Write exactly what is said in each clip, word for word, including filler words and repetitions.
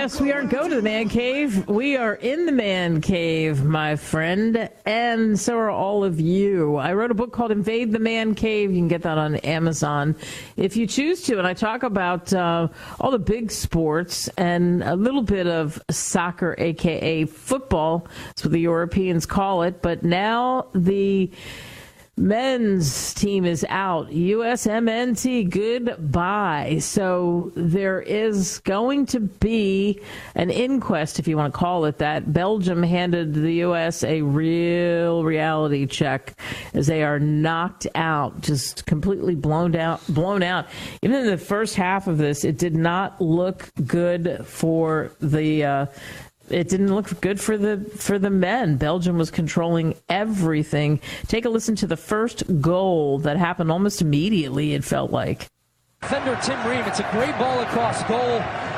Yes, we aren't going to the man cave. We are in the man cave, my friend, and so are all of you. I wrote a book called Invade the Man Cave. You can get that on Amazon if you choose to. And I talk about uh, all the big sports and a little bit of soccer, a k a football. That's what the Europeans call it. But now the men's team is out. U S M N T, goodbye. So there is going to be an inquest, if you want to call it that. Belgium handed the U S a real reality check as they are knocked out, just completely blown out. Blown out. Even in the first half of this, it did not look good for the uh, It didn't look good for the for the men. Belgium was controlling everything. Take a listen to the first goal that happened almost immediately, it felt like. Defender Tim Ream, it's a great ball across goal.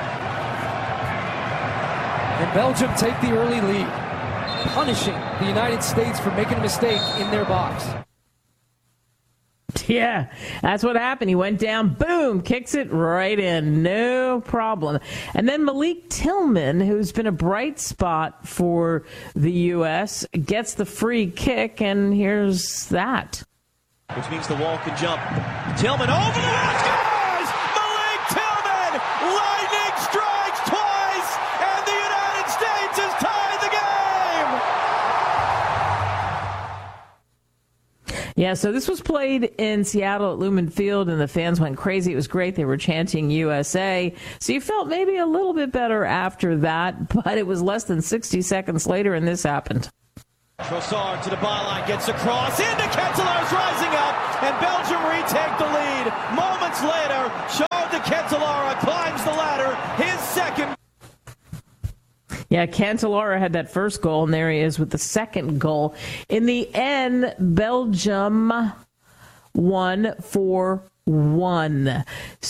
And Belgium take the early lead, punishing the United States for making a mistake in their box. Yeah, that's what happened. He went down, boom, kicks it right in. No problem. And then Malik Tillman, who's been a bright spot for the U S, gets the free kick, and here's that. Which means the wall can jump. Tillman over the wall, scores! Malik Tillman! Lightning strikes twice, and the United States has tied the game! Yeah, so this was played in Seattle at Lumen Field, and the fans went crazy. It was great. They were chanting U S A. So you felt maybe a little bit better after that, but it was less than sixty seconds later, and this happened. Trossard to the byline, gets across, into Ketelaer's rising up, and Belgium retake the lead. Moments later, Charles de Ketelaere climbs the ladder, his second. Yeah, Cancellara had that first goal, and there he is with the second goal. In the end, Belgium won four one.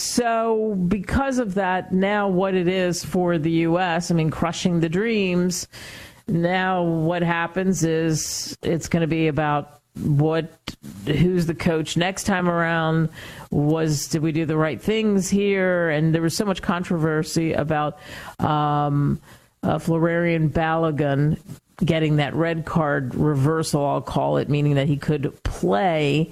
So because of that, now what it is for the U S, I mean, crushing the dreams, now what happens is it's going to be about what, who's the coach next time around. Was, did we do the right things here? And there was so much controversy about um Uh, Florian Balogun getting that red card reversal, I'll call it, meaning that he could play.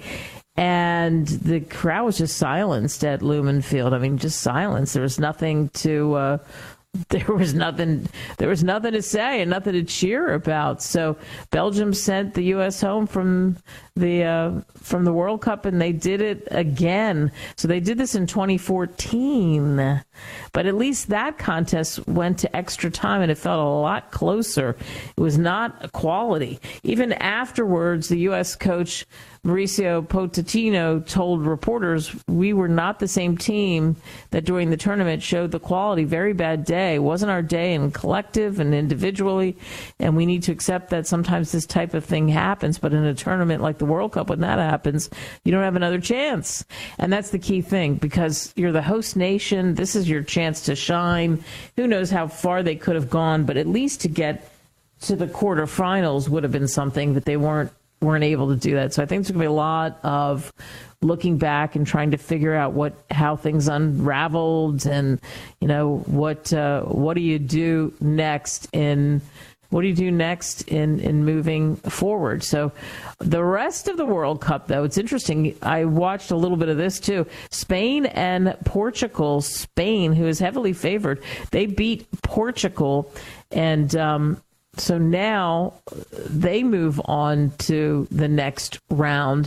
And the crowd was just silenced at Lumen Field. I mean, just silence. There was nothing to, uh, there was nothing, there was nothing to say and nothing to cheer about. So Belgium sent the U S home from the uh, from the World Cup, and they did it again. So they did this in twenty fourteen, but at least that contest went to extra time, and it felt a lot closer. It was not quality. Even afterwards, the U S coach Mauricio Pochettino told reporters, we were not the same team that during the tournament showed the quality. Very bad day. It wasn't our day in collective and individually, and we need to accept that sometimes this type of thing happens, but in a tournament like the World Cup, when that happens, you don't have another chance. And that's the key thing, because you're the host nation. This is your chance to shine. Who knows how far they could have gone, but at least to get to the quarterfinals would have been something, that they weren't weren't able to do that. So I think there's going to be a lot of looking back and trying to figure out what how things unraveled, and you know what uh, what do you do next in what do you do next in in moving forward. So the rest of the World Cup, though, it's interesting. I watched a little bit of this too. Spain and Portugal. Spain, who is heavily favored, they beat Portugal, and um, so now they move on to the next round.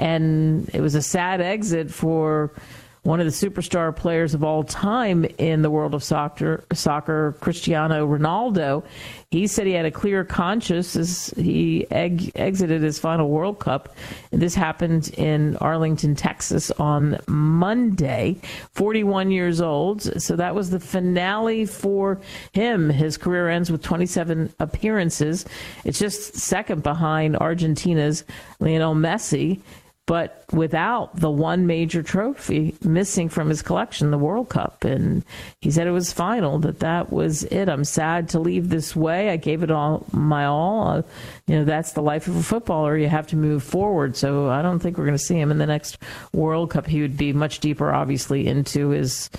And it was a sad exit for one of the superstar players of all time in the world of soccer, soccer, Cristiano Ronaldo. He said he had a clear conscience as he eg- exited his final World Cup. And this happened in Arlington, Texas on Monday, forty-one years old. So that was the finale for him. His career ends with twenty-seven appearances. It's just second behind Argentina's Lionel Messi, but without the one major trophy missing from his collection, the World Cup. And he said it was final, that that was it. I'm sad to leave this way. I gave it all my all. Uh, you know, that's the life of a footballer. You have to move forward. So I don't think we're going to see him in the next World Cup. He would be much deeper, obviously, into his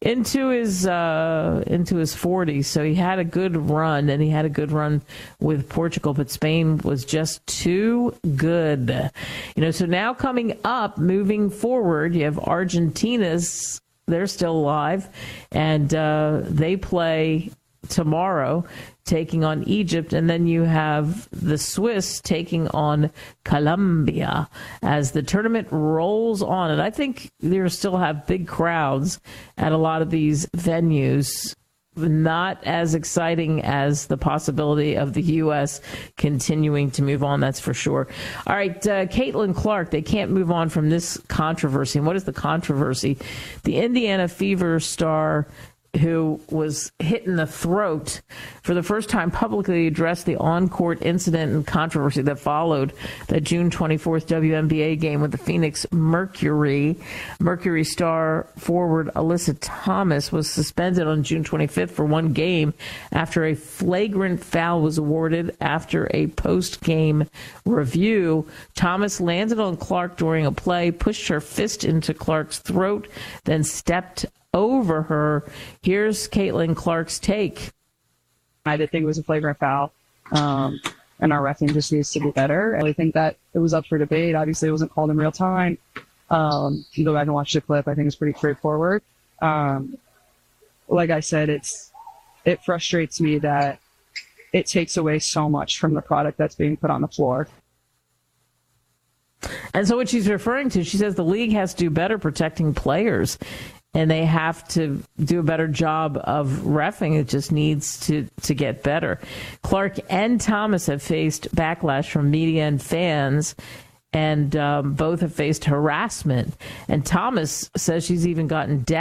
into his uh, into his forties. So he had a good run, and he had a good run with Portugal, but Spain was just too good. You know, so now coming up, moving forward, you have Argentina's. They're still alive, and uh, they play tomorrow, taking on Egypt, and then you have the Swiss taking on Colombia as the tournament rolls on. And I think they still have big crowds at a lot of these venues. Not as exciting as the possibility of the U S continuing to move on, that's for sure. All right, uh, Caitlin Clark, they can't move on from this controversy. And what is the controversy? The Indiana Fever star who was hit in the throat for the first time publicly addressed the on-court incident and controversy that followed the June twenty-fourth W N B A game with the Phoenix Mercury. Mercury star forward Alyssa Thomas was suspended on June twenty-fifth for one game after a flagrant foul was awarded after a post-game review. Thomas landed on Clark during a play, pushed her fist into Clark's throat, then stepped over her. Here's Caitlin Clark's take. I did think it was a flagrant foul, um, and our refereeing just needs to be better. I really think that it was up for debate. Obviously, it wasn't called in real time. Um, if you go back and watch the clip, I think it's pretty straightforward. Um, like I said, it's it frustrates me that it takes away so much from the product that's being put on the floor. And so what she's referring to, she says the league has to do better protecting players. And they have to do a better job of reffing. It just needs to, to get better. Clark and Thomas have faced backlash from media and fans, and um, both have faced harassment. And Thomas says she's even gotten death